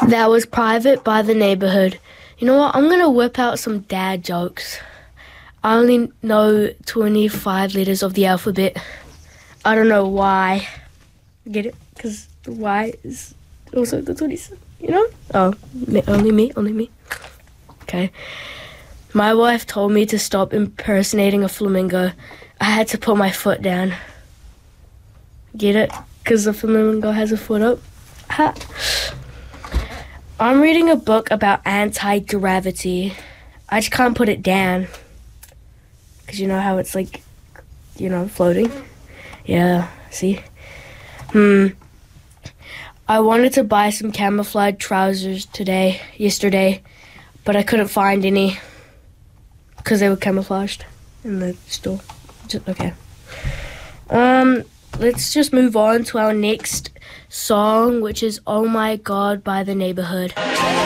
That was Private by The Neighborhood. You know what? I'm going to whip out some dad jokes. I only know 25 letters of the alphabet. I don't know why. Get it? Because the Y is also the 27, you know? Oh, only me. Okay. My wife told me to stop impersonating a flamingo. I had to put my foot down. Get it? Because the flamingo has a foot up. Ha. I'm reading a book about anti-gravity. I just can't put it down. Because you know how it's like, you know, floating? Yeah, see? I wanted to buy some camouflage trousers yesterday, but I couldn't find any. Because they were camouflaged in the store. Okay. Let's just move on to our next song, which is Oh My God by The Neighborhood.